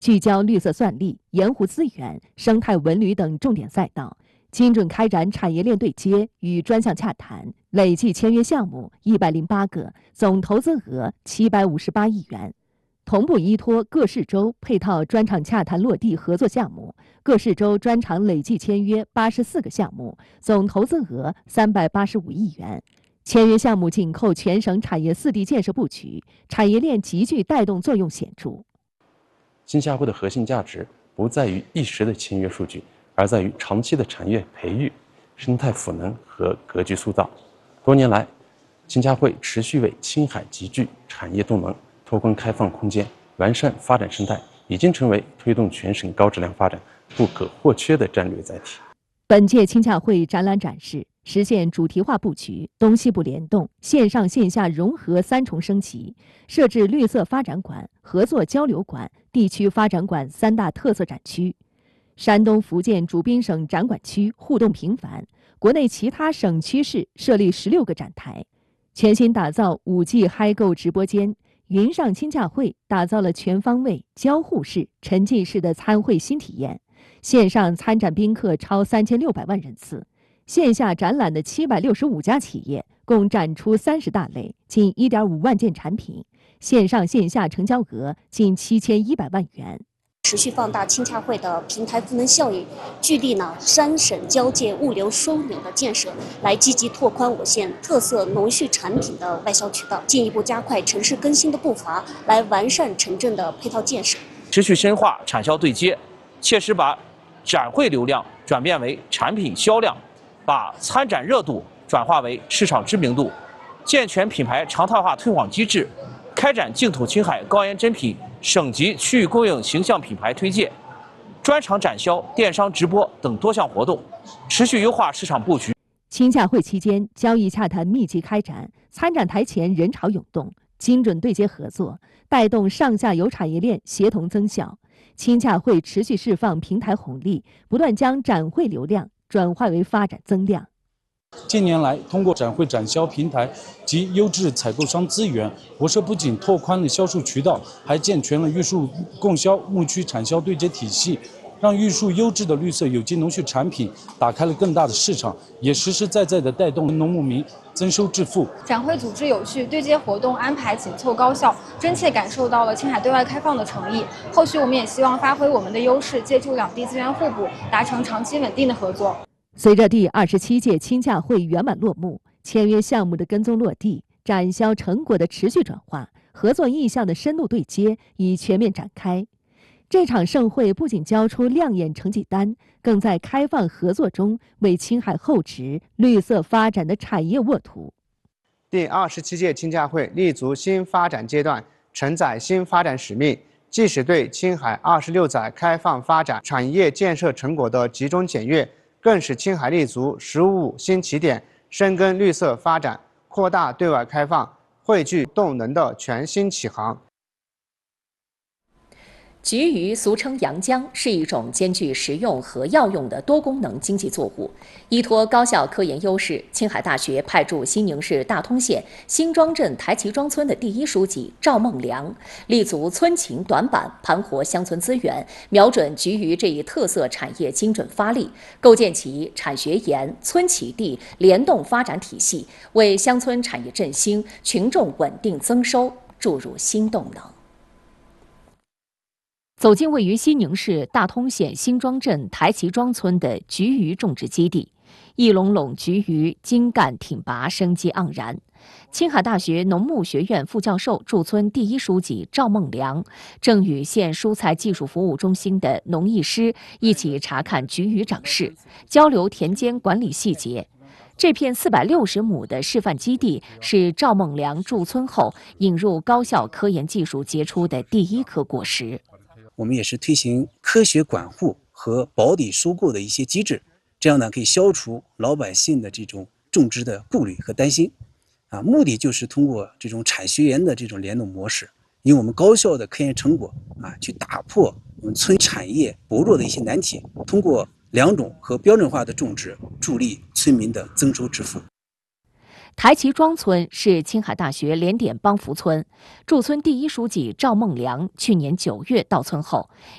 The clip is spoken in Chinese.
聚焦绿色算力、盐湖资源、生态文旅等重点赛道，精准开展产业链对接与专项洽谈，累计签约项目108个，总投资额758亿元。同步依托各市州配套专场洽谈落地合作项目，各市州专场累计签约84个项目，总投资额385亿元。签约项目紧扣全省产业4地建设布局，产业链极具带动作用显著。 青洽会的核心价值不在于一时的签约数据，而在于长期的产业培育、生态赋能和格局塑造。多年来，青洽会持续为青海集聚产业动能、拓宽开放空间、完善发展生态，已经成为推动全省高质量发展不可或缺的战略载体。 本届青洽会展览展示实现主题化布局、东西部联动、线上线下融合3重升级，设置绿色发展馆、合作交流馆、地区发展馆3大特色展区。山东、福建主宾省展馆区互动频繁，国内其他省区市设立16个展台，全新打造5G 嗨购直播间。云上青洽会打造了全方位、交互式、沉浸式的参会新体验，线上参展宾客超3600万人次，线下展览的765家企业共展出30大类，近1.5万件产品，线上线下成交额近7100万元。 持续放大青洽会的平台赋能效应，聚力山省交界物流枢纽的建设，来积极拓宽我县特色农畜产品的外销渠道，进一步加快城市更新的步伐，来完善城镇的配套建设。 持续深化产销对接，切实把展会流量转变为产品销量，把参展热度转化为市场知名度，健全品牌常态化推广机制，开展净土青海高原珍品省级区域供应形象品牌推介、专场展销、电商直播等多项活动，持续优化市场布局。 青洽会期间，交易洽谈密集开展，参展台前人潮涌动，精准对接合作，带动上下游产业链协同增效。青洽会持续释放平台红利，不断将展会流量转化为发展增量。 近年来，通过展会展销平台及优质采购商资源，我社不仅拓宽了销售渠道，还健全了玉树供销牧区产销对接体系，让玉树优质的绿色有机农畜产品打开了更大的市场，也实实在在地带动农牧民增收致富。 展会组织有序，对接活动安排紧凑高效，真切感受到了青海对外开放的诚意。后续我们也希望发挥我们的优势，借助两地资源互补，达成长期稳定的合作。 随着第27届青洽会圆满落幕，签约项目的跟踪落地，展销成果的持续转化，合作意向的深度对接已全面展开。这场盛会不仅交出亮眼成绩单，更在开放合作中为青海厚植绿色发展的产业沃土。 第27届青洽会立足新发展阶段，承载新发展使命，既是对青海26载开放发展产业建设成果的集中检阅，更是青海立足15新起点、深耕绿色发展、扩大对外开放、汇聚动能的全新起航。 菊鱼俗称洋姜，是一种兼具食用和药用的多功能经济作物。依托高校科研优势，青海大学派驻西宁市大通县辛庄镇台齐庄村的第一书记赵孟良，立足村情短板，盘活乡村资源，瞄准菊鱼这一特色产业精准发力，构建起产学研、村企地联动发展体系，为乡村产业振兴、群众稳定增收注入新动能。走进位于西宁市大通县辛庄镇台齐庄村的菊鱼种植基地，一垄垄菊鱼茎干挺拔，生机盎然。青海大学农牧学院副教授、驻村第一书记赵孟良正与县蔬菜技术服务中心的农艺师一起查看菊鱼长势，交流田间管理细节。这片460亩的示范基地是赵孟良驻村后引入高校科研技术结出的第一颗果实。 我们也是推行科学管护和保底收购的一些机制，这样呢可以消除老百姓的这种种植的顾虑和担心。目的就是通过这种产学研的这种联动模式，用我们高校的科研成果去打破我们村产业薄弱的一些难题，通过良种和标准化的种植，助力村民的增收致富。 台齐庄村是青海大学联点帮扶村，驻村第一书记赵孟良去年9月到村后，